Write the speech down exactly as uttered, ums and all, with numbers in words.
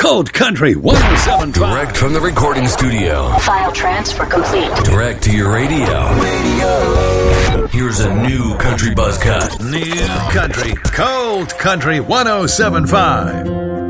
Cold Country one oh seven point five. Direct from the recording studio. File transfer complete. Direct to your radio. Radio. Here's a new country buzz cut. New country. Cold Country one oh seven point five.